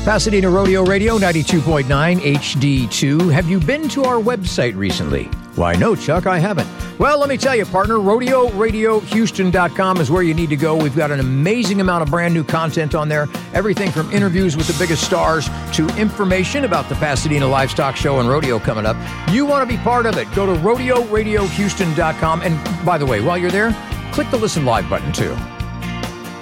Pasadena Rodeo Radio 92.9 HD2. Have you been to our website recently? Why, no, Chuck, I haven't. Well, let me tell you, partner, RodeoRadioHouston.com is where you need to go. We've got an amazing amount of brand new content on there. Everything from interviews with the biggest stars to information about the Pasadena Livestock Show and Rodeo coming up. You want to be part of it. Go to RodeoRadioHouston.com. And by the way, while you're there, click the Listen Live button, too.